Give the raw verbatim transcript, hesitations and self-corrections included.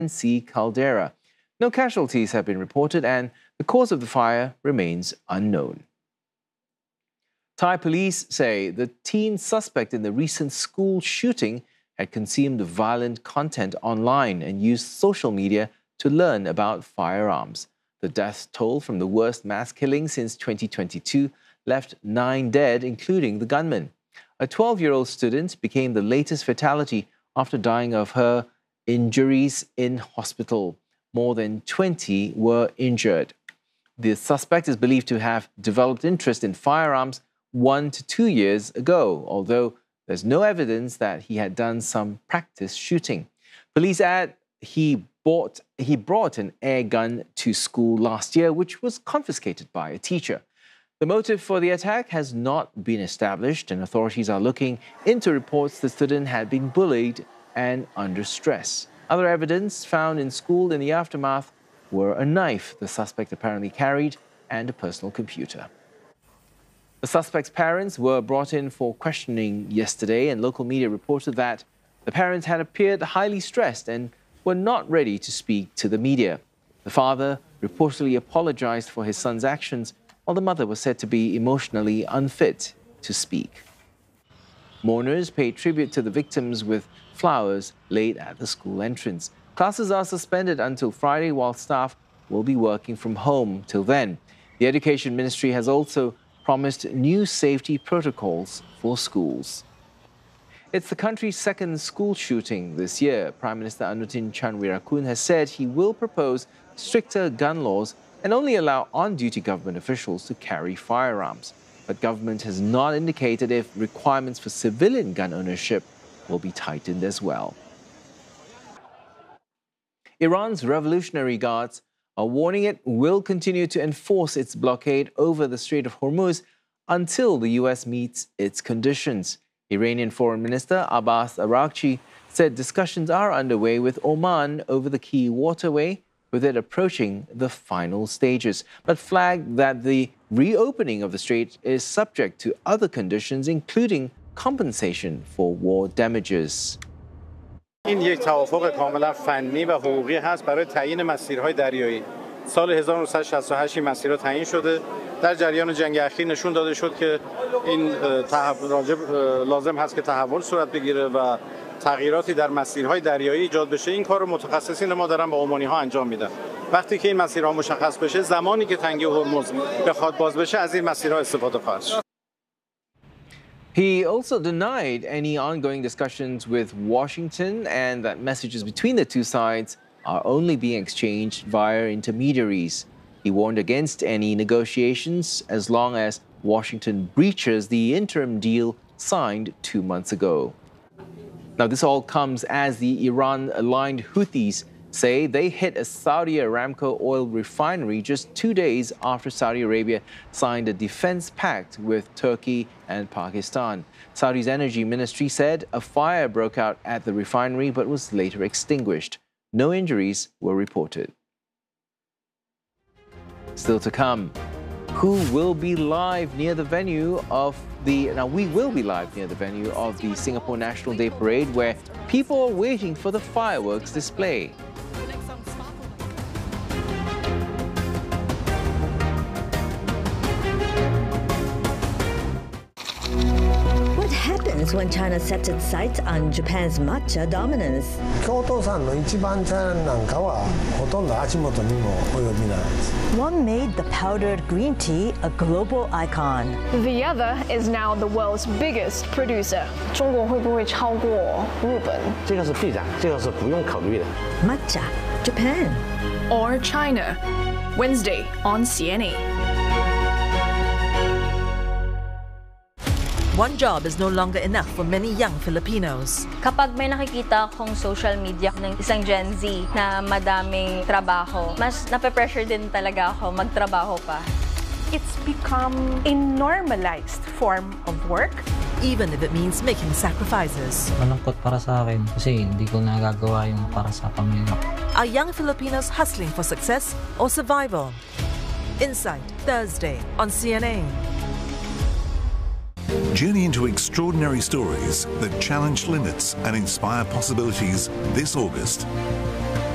Sea caldera. No casualties have been reported and the cause of the fire remains unknown. Thai police say the teen suspect in the recent school shooting had consumed violent content online and used social media to learn about firearms. The death toll from the worst mass killing since twenty twenty-two left nine dead, including the gunman. A twelve-year-old student became the latest fatality after dying of her injuries in hospital. More than twenty were injured. The suspect is believed to have developed interest in firearms one to two years ago, although there's no evidence that he had done some practice shooting. Police add he bought he brought an air gun to school last year, which was confiscated by a teacher. The motive for the attack has not been established, and authorities are looking into reports the student had been bullied and under stress. Other evidence found in school in the aftermath were a knife the suspect apparently carried and a personal computer. The suspect's parents were brought in for questioning yesterday, and local media reported that the parents had appeared highly stressed and were not ready to speak to the media. The father reportedly apologized for his son's actions, while the mother was said to be emotionally unfit to speak. Mourners paid tribute to the victims with flowers laid at the school entrance. Classes are suspended until Friday, while staff will be working from home till then. The Education Ministry has also promised new safety protocols for schools. It's the country's second school shooting this year. Prime Minister Anutin Chanvirakul has said he will propose stricter gun laws and only allow on-duty government officials to carry firearms. But government has not indicated if requirements for civilian gun ownership will be tightened as well. Iran's Revolutionary Guards are warning it will continue to enforce its blockade over the Strait of Hormuz until the U S meets its conditions. Iranian Foreign Minister Abbas Araghchi said discussions are underway with Oman over the key waterway, with it approaching the final stages, but flagged that the reopening of the strait is subject to other conditions, including compensation for war damages. این یک توافق کاملا فنی و حقوقی هست برای تعیین مسیرهای دریایی. سال هزار و نهصد و شصت و هشت این مسیرها تعیین شده. در جریان جنگ اخیر نشون داده شد که این لازم هست که تحول صورت بگیره و تغییراتی در مسیرهای دریایی ایجاد بشه. این کار رو متخصصین ما دارن با عمانی‌ها انجام میدن. وقتی که این مسیرها مشخص بشه، زمانی که تنگه هرمز بخواد باز بشه، از این مسیرها استفاده خواهد شد. He also denied any ongoing discussions with Washington and that messages between the two sides are only being exchanged via intermediaries. He warned against any negotiations as long as Washington breaches the interim deal signed two months ago. Now, this all comes as the Iran-aligned Houthis say they hit a Saudi Aramco oil refinery just two days after Saudi Arabia signed a defense pact with Turkey and Pakistan. Saudi's energy ministry said a fire broke out at the refinery but was later extinguished. No injuries were reported. Still to come, who will be live near the venue of the, now we will be live near the venue of the Singapore National Day Parade, where people are waiting for the fireworks display. When China sets its sights on Japan's matcha dominance. One made the powdered green tea a global icon. The other is now the world's biggest producer. 中国会不会超过日本？这个是必然，这个是不用考虑的。 Matcha, Japan. Or China. Wednesday on C N A. One job is no longer enough for many young Filipinos. Kapag may nakikita akong social media ng isang Gen Z na madaming trabaho, mas nape-pressure din talaga ako magtrabaho pa. It's become a normalized form of work. Even if it means making sacrifices. Malungkot para sa akin kasi hindi ko nagagawa yung para sa pamilya. Are young Filipinos hustling for success or survival? Insight, Thursday on C N A. Journey into extraordinary stories that challenge limits and inspire possibilities this August.